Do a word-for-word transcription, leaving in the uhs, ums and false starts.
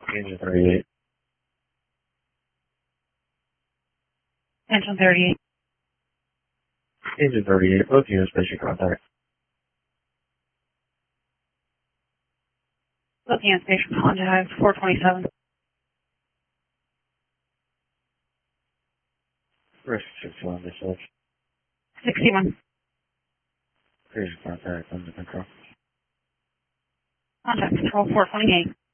Engine thirty-eight. Engine thirty-eight. Engine thirty-eight. Both units basic contact. Both units basic contact. four twenty-seven. Risk sixty-one, dispatch. sixty-one. Basic contact under control. Contact control four twenty-eight.